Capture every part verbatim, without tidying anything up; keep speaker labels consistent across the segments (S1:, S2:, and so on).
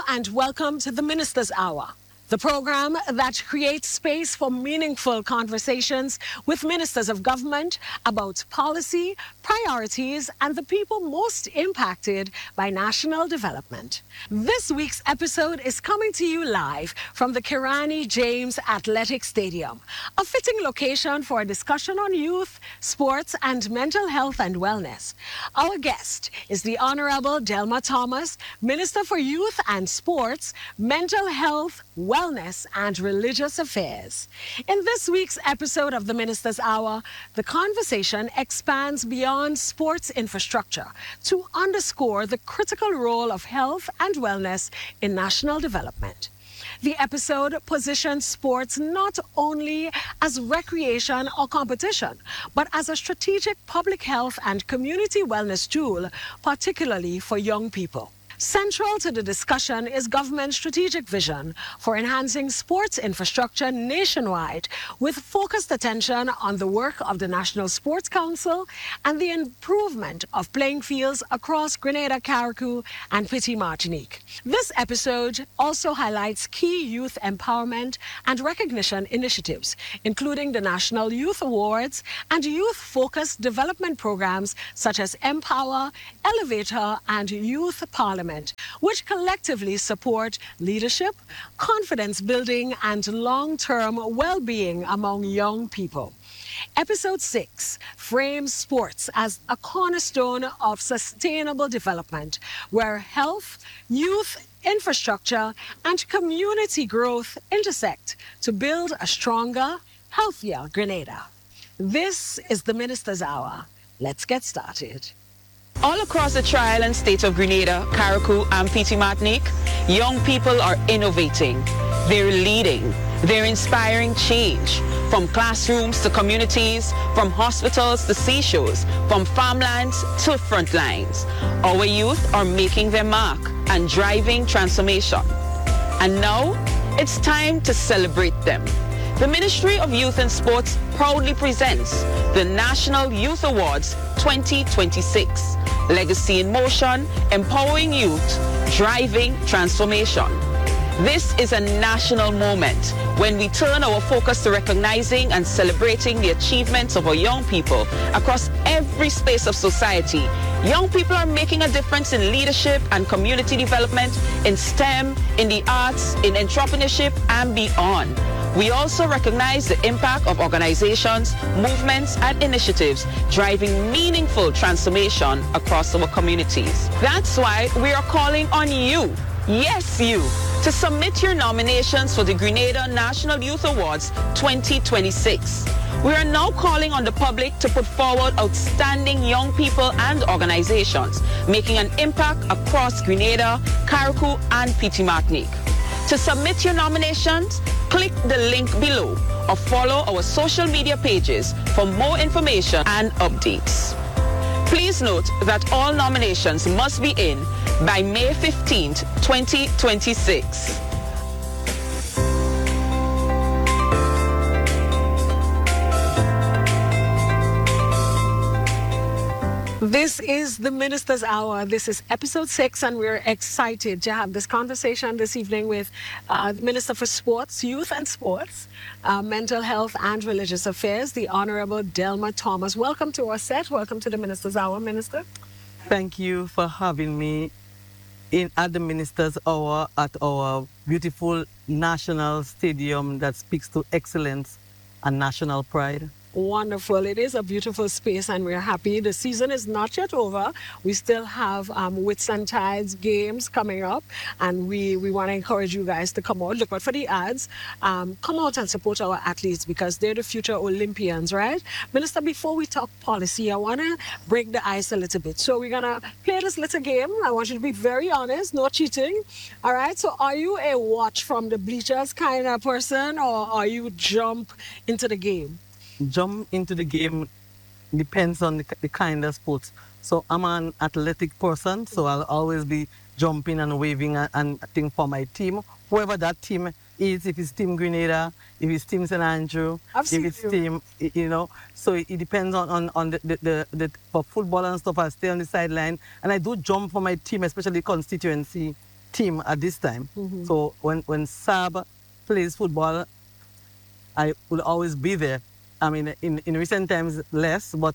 S1: and welcome to the Minister's Hour, the program that creates space for meaningful conversations with ministers of government about policy, priorities, and the people most impacted by national development. This week's episode is coming to you live from the Kirani James Athletic Stadium, a fitting location for a discussion on youth, sports, and mental health and wellness. Our guest is the Honorable Delma Thomas, Minister for Youth and Sports, Mental Health, Wellness, and Religious Affairs. In this week's episode of the Minister's Hour, the conversation expands beyond sports infrastructure to underscore the critical role of health and wellness in national development. The episode positions sports not only as recreation or competition, but as a strategic public health and community wellness tool, particularly for young people. Central to the discussion is government's strategic vision for enhancing sports infrastructure nationwide, with focused attention on the work of the National Sports Council and the improvement of playing fields across Grenada, Carriacou, and Petite Martinique. This episode also highlights key youth empowerment and recognition initiatives, including the National Youth Awards and youth-focused development programs such as Empower, Elevator, and Youth Parliament, which collectively support leadership, confidence building, and long-term well-being among young people. Episode six frames sports as a cornerstone of sustainable development, where health, youth, infrastructure, and community growth intersect to build a stronger, healthier Grenada. This is the Minister's Hour. Let's get started.
S2: All across the tri-island state of Grenada, Carriacou, and Petite Martinique, young people are innovating. They're leading. They're inspiring change. From classrooms to communities, from hospitals to seashores, from farmlands to front lines. Our youth are making their mark and driving transformation. And now, it's time to celebrate them. The Ministry of Youth and Sports proudly presents the National Youth Awards twenty twenty-six. Legacy in Motion, empowering youth, driving transformation. This is a national moment when we turn our focus to recognizing and celebrating the achievements of our young people across every space of society. Young people are making a difference in leadership and community development, in STEM, in the arts, in entrepreneurship, and beyond. We also recognize the impact of organizations, movements, and initiatives driving meaningful transformation across our communities. That's why we are calling on you, yes you, to submit your nominations for the Grenada National Youth Awards twenty twenty-six. We are now calling on the public to put forward outstanding young people and organizations making an impact across Grenada, Carriacou, and Petite Martinique. To submit your nominations, click the link below or follow our social media pages for more information and updates. Please note that all nominations must be in by May fifteenth, twenty twenty-six.
S1: This is the Minister's Hour. This is episode six, and we're excited to have this conversation this evening with uh, the Minister for Sports, Youth and Sports, uh, Mental Health and Religious Affairs, the Honorable Delma Thomas. Welcome to our set. Welcome to the Minister's Hour, Minister.
S3: Thank you for having me in at the Minister's Hour at our beautiful national stadium that speaks to excellence and national pride.
S1: Wonderful. It is a beautiful space, and we're happy. The season is not yet over. We still have um, Whitsuntide's games coming up, and we, we want to encourage you guys to come out. Look out for the ads. Um, come out and support our athletes because they're the future Olympians, right? Minister, before we talk policy, I want to break the ice a little bit. So we're going to play this little game. I want you to be very honest, no cheating. All right? So are you a watch from the bleachers kind of person, or are you jump into the game?
S3: Jump into the game depends on the, the kind of sports. So I'm an athletic person, so I'll always be jumping and waving and, and thing for my team. Whoever that team is, if it's Team Grenada, if it's Team Saint Andrew,
S1: I've
S3: if
S1: seen
S3: it's
S1: you.
S3: Team, you know. So it, it depends on, on, on the, the, the, the, for football and stuff, I stay on the sideline. And I do jump for my team, especially constituency team at this time.
S1: Mm-hmm.
S3: So when, when Sab plays football, I will always be there. I mean, in, in recent times, less, but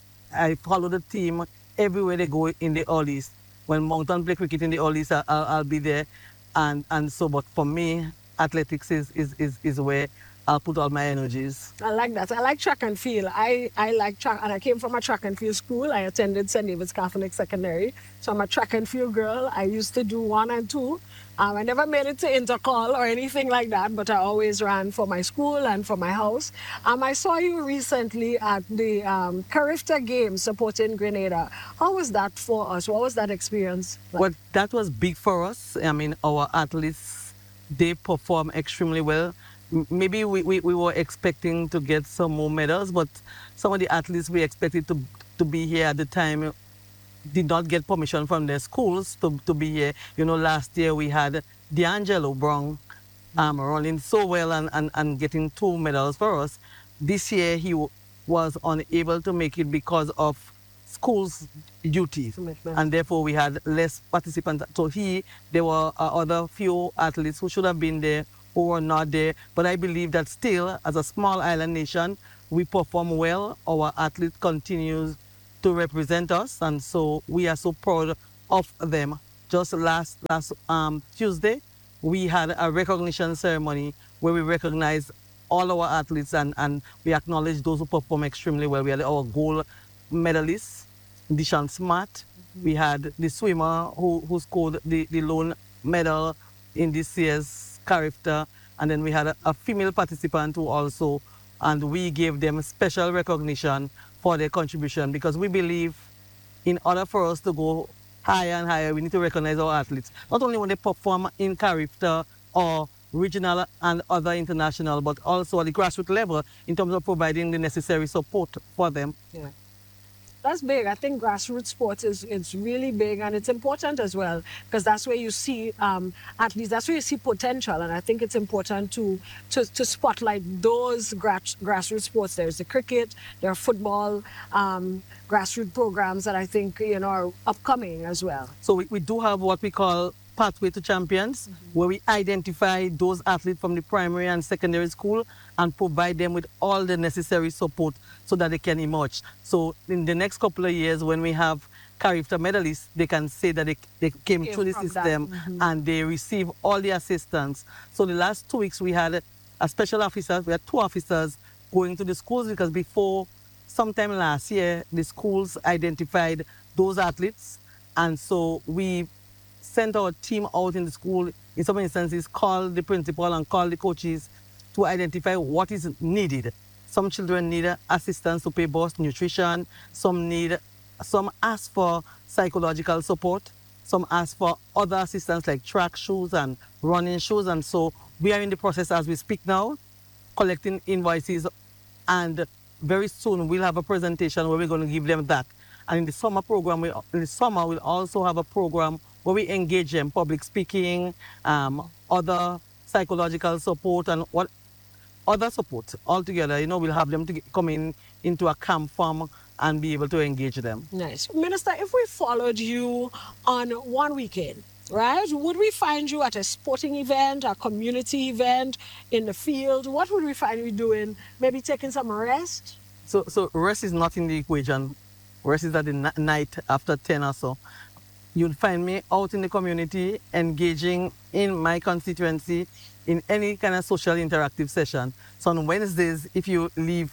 S3: I follow the team everywhere they go in the All East. When Mountain play cricket in the All East, I'll, I'll be there. And, and so, but for me, athletics is, is, is, is where I'll put all my energies.
S1: I like that. I like track and field. I, I like track, and I came from a track and field school. I attended Saint David's Catholic Secondary. So I'm a track and field girl. I used to do one and two. Um, I never made it to intercall or anything like that, but I always ran for my school and for my house. Um, I saw you recently at the um, Carifta Games supporting Grenada. How was that for us? What was that experience like?
S3: Well, that was big for us. I mean, our athletes, they perform extremely well. Maybe we, we, we were expecting to get some more medals, but some of the athletes we expected to, to be here at the time did not get permission from their schools to, to be here. You know, last year we had D'Angelo Brown um, running so well and, and, and getting two medals for us. This year he w was unable to make it because of school's duties, and therefore we had less participants. So he, there were uh, other few athletes who should have been there who were not there. But I believe that still, as a small island nation, we perform well. Our athlete continues to represent us, and so we are so proud of them. Just last last um, Tuesday, we had a recognition ceremony where we recognized all our athletes and, and we acknowledged those who perform extremely well. We had our gold medalists, Dishan Smart. We had the swimmer who, who scored the, the lone medal in this year's Carifta, and then we had a, a female participant who also, and we gave them special recognition for their contribution, because we believe in order for us to go higher and higher, we need to recognize our athletes, not only when they perform in Carifta or regional and other international, but also at the grassroots level in terms of providing the necessary support for them.
S1: Yeah. That's big. I think grassroots sports is it's really big, and it's important as well, because that's where you see um, athletes, that's where you see potential, and I think it's important to to, to spotlight those grass, grassroots sports. There's the cricket, there are football, um, grassroots programs that I think you know are upcoming as well.
S3: So we, we do have what we call Pathway to Champions, mm-hmm. where we identify those athletes from the primary and secondary school and provide them with all the necessary support so that they can emerge. So in the next couple of years, when we have Carifta medalists, they can say that they, they came, came through the system mm-hmm. and they receive all the assistance. So the last two weeks we had a special officer, we had two officers going to the schools, because before, sometime last year, the schools identified those athletes, and so we sent our team out in the school, in some instances, call the principal and call the coaches to identify what is needed. Some children need assistance to pay bus, nutrition, some need, some ask for psychological support, some ask for other assistance like track shoes and running shoes, and so we are in the process as we speak now, collecting invoices, and very soon we'll have a presentation where we're going to give them that. And in the summer program, we, in the summer we'll also have a program where we engage them, public speaking, um, other psychological support, and what other support altogether. You know, we'll have them to get, come in into a camp farm and be able to engage them.
S1: Nice. Minister, if we followed you on one weekend, right, would we find you at a sporting event, a community event, in the field? What would we find you doing? Maybe taking some rest?
S3: So, so rest is not in the equation. Rest is at the night after ten or so. You'll find me out in the community, engaging in my constituency in any kind of social interactive session. So on Wednesdays, if you leave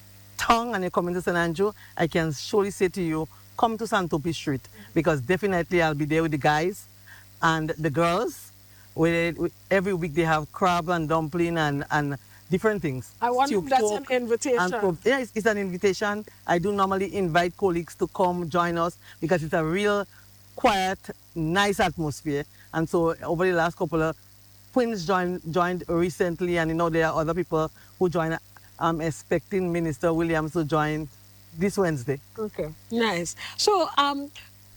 S3: town and you come into Saint Andrew, I can surely say to you, come to Santopie Street, because definitely I'll be there with the guys and the girls. Where every week they have crab and dumpling and, and different things.
S1: I wonder if that's an invitation.
S3: And, yeah, it's, it's an invitation. I do normally invite colleagues to come join us, because it's a real quiet, nice atmosphere. And so over the last couple of twins joined joined recently, and you know there are other people who join. I'm expecting Minister Williams to join this Wednesday.
S1: Okay, nice. So um,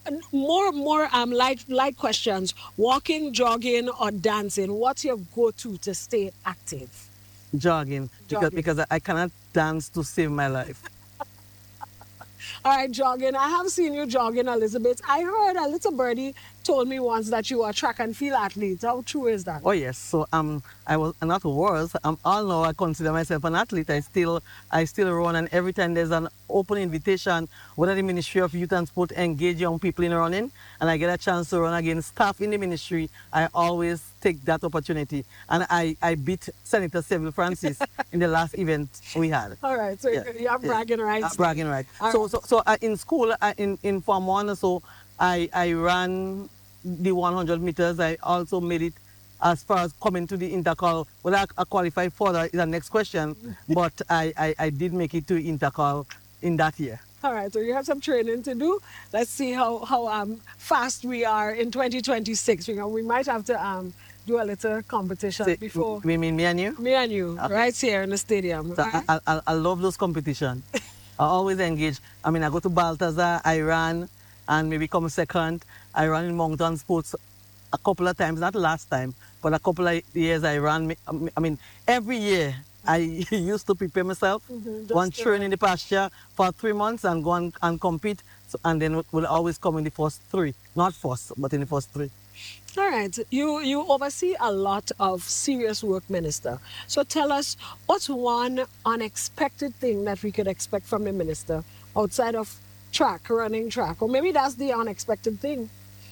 S1: more more um light light questions. Walking, jogging, or dancing? What's your go-to to stay active?
S3: Jogging, because, because I cannot dance to save my life.
S1: All right, jogging. I have seen you jogging, Elizabeth. I heard a little birdie told me once that you are a track and field athlete. How true is that?
S3: Oh yes, so um, I was not was. I'm all now. I consider myself an athlete. I still, I still run, and every time there's an open invitation, whether the Ministry of Youth and Sport engage young people in running, and I get a chance to run against staff in the ministry, I always take that opportunity. And I, I beat Senator Seville Francis in the last event we had.
S1: All right, so
S3: Yeah,
S1: you're bragging
S3: yeah.
S1: rights.
S3: Uh, bragging right.
S1: All
S3: So,
S1: right.
S3: so, so uh, in school, uh, in in Form One, so I I ran the one hundred meters. I also made it as far as coming to the intercall. Whether I, I qualify for that is the next question, but I, I I did make it to intercall in that year.
S1: All right, so you have some training to do. Let's see how, how um, fast we are in twenty twenty-six. You know, we might have to um, do a little competition
S3: Say,
S1: before
S3: we mean me and you?
S1: me and you,
S3: Okay.
S1: right here in the stadium.
S3: So
S1: right?
S3: I, I, I love those competitions. I always engage. I mean, I go to Balthazar, I ran, and maybe come second. I ran in mountain sports a couple of times, not last time, but a couple of years I ran. I mean, every year I used to prepare myself,
S1: Mhm,
S3: go and
S1: just to
S3: train
S1: run.
S3: in the pasture for three months and go and, and compete. So, and then we'll always come in the first three. Not first, but in the first three.
S1: All right, you, you oversee a lot of serious work, Minister. So tell us, what's one unexpected thing that we could expect from the Minister outside of track, running track? Or maybe that's the unexpected thing.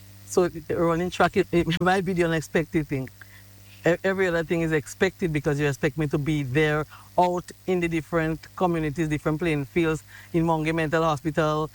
S3: So running track, it, it might be the unexpected thing. E- Every other thing is expected because you expect me to be there out in the different communities, different playing fields, in Monge Mental Hospital,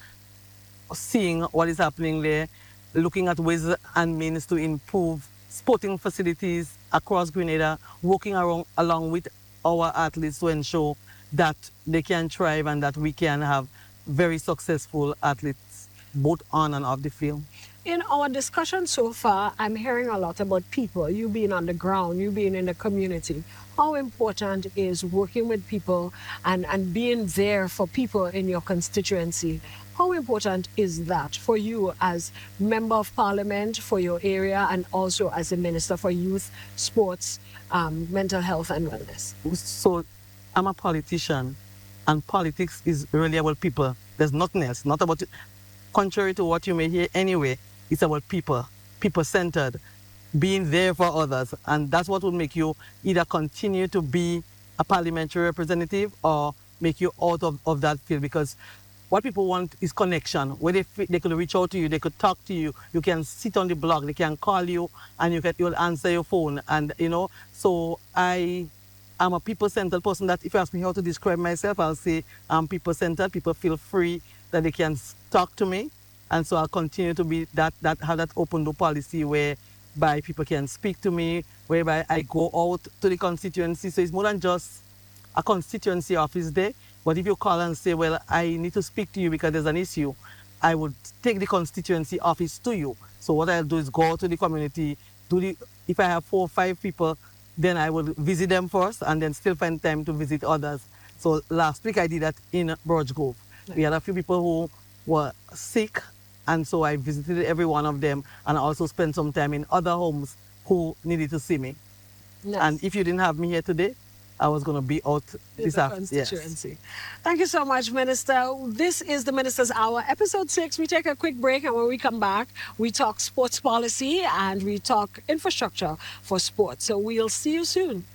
S3: seeing what is happening there, looking at ways and means to improve sporting facilities across Grenada, working around, along with our athletes to ensure that they can thrive and that we can have very successful athletes both on and off the field.
S1: In our discussion so far, I'm hearing a lot about people, you being on the ground, you being in the community. How important is working with people and, and being there for people in your constituency? How important is that for you as Member of Parliament for your area and also as a Minister for Youth, Sports, um, Mental Health and Wellness?
S3: So I'm a politician, and politics is really about people. There's nothing else, not about it. Contrary to what you may hear anyway, it's about people, people-centered, being there for others. And that's what will make you either continue to be a parliamentary representative or make you out of, of that field. Because what people want is connection, where they, fe- they could reach out to you, they could talk to you, you can sit on the block, they can call you, and you can, you'll answer your phone. And, you know, so I am a people-centered person that if you ask me how to describe myself, I'll say I'm people-centered. People feel free that they can s- talk to me. And so I'll continue to be that, that have that open door policy whereby people can speak to me, whereby I go out to the constituency. So it's more than just a constituency office there. But if you call and say, well, I need to speak to you because there's an issue, I would take the constituency office to you. So what I'll do is go out to the community, do the, if I have four or five people, then I will visit them first and then still find time to visit others. So last week I did that in Burge Grove. We had a few people who were sick, and so I visited every one of them, and I also spent some time in other homes who needed to see me.
S1: Nice.
S3: And if you didn't have me here today, I was going to be out
S1: In
S3: this
S1: the
S3: afternoon.
S1: constituency. Thank you so much, Minister. This is the Minister's Hour, episode six. We take a quick break, and when we come back, we talk sports policy and we talk infrastructure for sports. So we'll see you soon.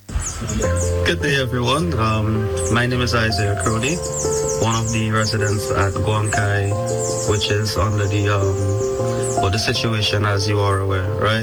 S4: Good day, everyone. Um, my name is Isaiah Crowley, one of the residents at Guankai, which is under the um, well, the situation, as you are aware, right?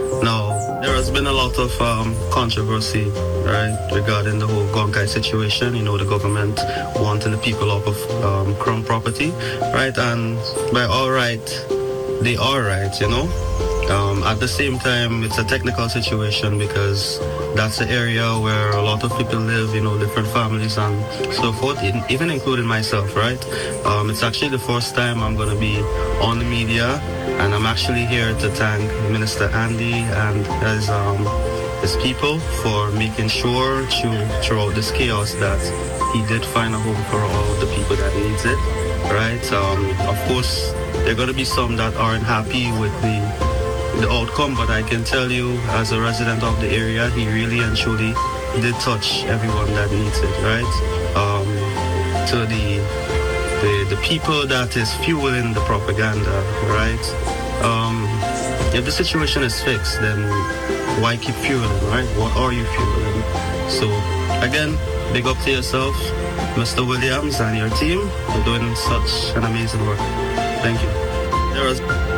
S4: Now, there has been a lot of um, controversy, right, regarding the whole Guankai situation. You know, the government wanting the people off of um, Crown property, right? And by all right, they are right, you know. Um, at the same time, it's a technical situation because that's the area where a lot of people live, you know, different families and so forth, even including myself, right? Um, it's actually the first time I'm going to be on the media, and I'm actually here to thank Minister Andy and his, um, his people for making sure to, throughout this chaos that he did find a home for all the people that needs it, right? Um, of course, there are going to be some that aren't happy with the the outcome, but I can tell you as a resident of the area, he really and truly did touch everyone that needs it, right? Um, to the, the the people that is fueling the propaganda, right? Um, if the situation is fixed, then why keep fueling, right? What are you fueling? So again, big up to yourself, Mister Williams, and your team for doing such an amazing work. Thank you. There was